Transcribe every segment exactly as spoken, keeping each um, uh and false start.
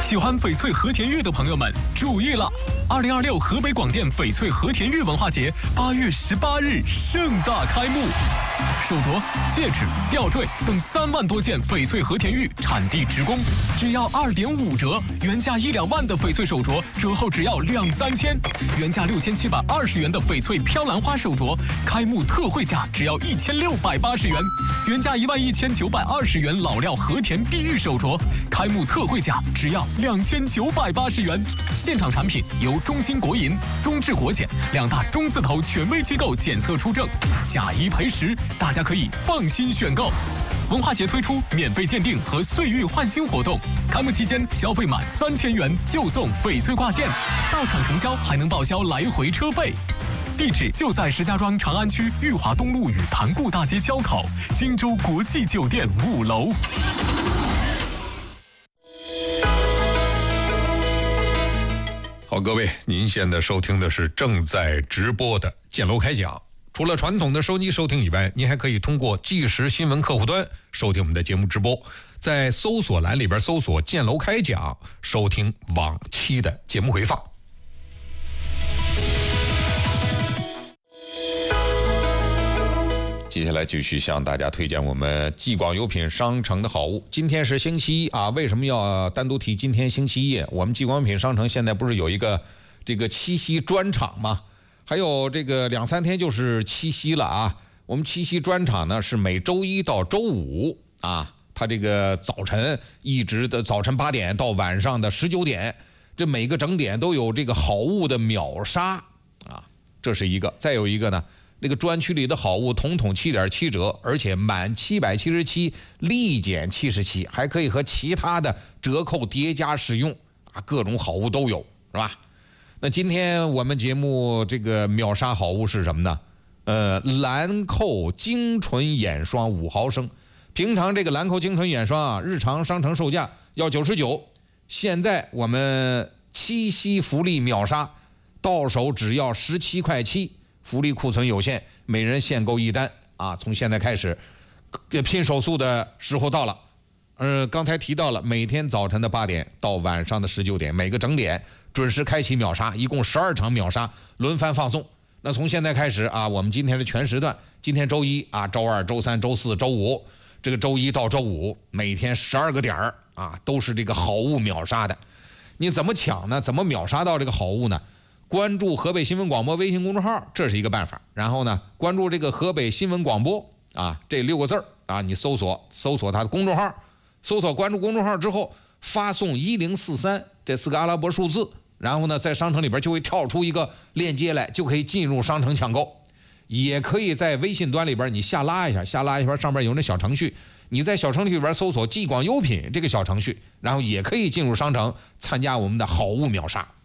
喜欢翡翠和田玉的朋友们注意了！二零二六河北广电翡翠和田玉文化节八月十八日盛大开幕，手镯、戒指、吊坠等三万多件翡翠和田玉产地直供，只要二点五折，原价一两万的翡翠手镯折后只要两三千，原价六千七百二十元的翡翠飘兰花手镯开幕特惠价只要一千六百八十元，原价一万一千九百二十元老料和田碧玉手镯开幕特惠价只要两千九百八十元。现场产品由中金国银、中智国检两大中字头权威机构检测出证，假一赔十，大家可以放心选购。文化节推出免费鉴定和岁玉换新活动，开幕期间消费满三千元就送翡翠挂件，到场成交还能报销来回车费。地址就在石家庄长安区裕华东路与盘固大街交口，荆州国际酒店五楼。 好，各位，您现在收听的是正在直播的建楼开讲。除了传统的收机收听以外，您还可以通过即时新闻客户端收听我们的节目直播，在搜索栏里边搜索建楼开讲，收听往期的节目回放。接下来继续向大家推荐我们继广优品商城的好物。今天是星期一啊，为什么要单独提今天星期一？我们继广优品商城现在不是有一个这个七夕专场吗？还有这个两三天就是七夕了啊。我们七夕专场呢是每周一到周五啊，它这个早晨一直的早晨八点到晚上的十九点，这每个整点都有这个好物的秒杀啊，这是一个。再有一个呢，这个专区里的好物统统七点七折，而且满七百七十七立减七十七，还可以和其他的折扣叠加使用啊，各种好物都有，是吧？那今天我们节目这个秒杀好物是什么呢？呃，兰蔻精纯眼霜五毫升，平常这个兰蔻精纯眼霜啊，日常商城售价要九十九，现在我们七夕福利秒杀，到手只要十七块七。福利库存有限，每人限购一单啊！从现在开始，拼手速的时候到了。呃，刚才提到了，每天早晨的八点到晚上的十九点，每个整点准时开启秒杀，一共十二场秒杀，轮番放送。那从现在开始啊，我们今天是全时段，今天周一啊，周二、周三、周四、周五，这个周一到周五，每天十二个点儿啊，都是这个好物秒杀的。你怎么抢呢？怎么秒杀到这个好物呢？关注河北新闻广播微信公众号，这是一个办法。然后呢，关注这个河北新闻广播啊，这六个字儿啊，你搜索搜索它的公众号，搜索关注公众号之后，发送一零四三这四个阿拉伯数字，然后呢，在商城里边就会跳出一个链接来，就可以进入商城抢购。也可以在微信端里边你下拉一下，下拉一下上面有那小程序，你在小程序里边搜索继广优品这个小程序，然后也可以进入商城参加我们的好物秒杀。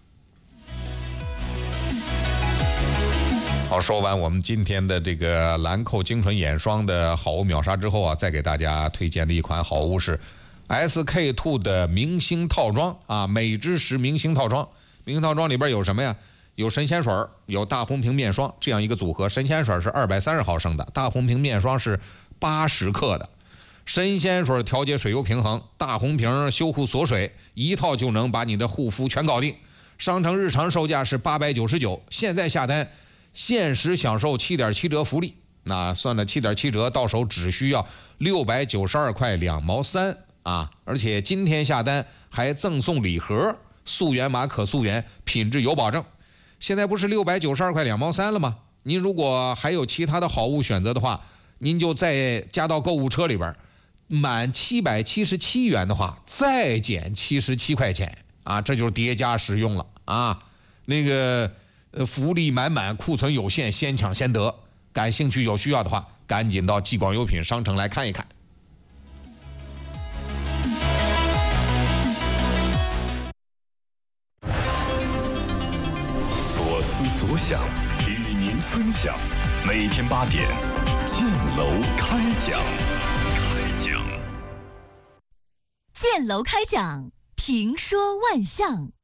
好，说完我们今天的这个兰蔻精纯眼霜的好物秒杀之后啊，再给大家推荐的一款好物是 S K 二 的明星套装啊，美之石明星套装。明星套装里边有什么呀？有神仙水，有大红瓶面霜，这样一个组合。神仙水是二百三十毫升的，大红瓶面霜是八十克的。神仙水调节水油平衡，大红瓶修护锁水，一套就能把你的护肤全搞定。商城日常售价是八百九十九，现在下单限时享受 七点七 折福利，那算了 七点七 折，到手只需要六百九十二块两毛三啊！而且今天下单还赠送礼盒，溯源码可溯源，品质有保证。现在不是六百九十二块两毛三了吗？您如果还有其他的好物选择的话，您就再加到购物车里边，满七百七十七元的话，再减七十七块钱啊！这就是叠加使用了啊！那个。呃，福利满满，库存有限，先抢先得。感兴趣有需要的话，赶紧到继广优品商城来看一看。 所思所想，与您分享。每天八点，建楼开讲。开讲。 建楼开讲，评说万象。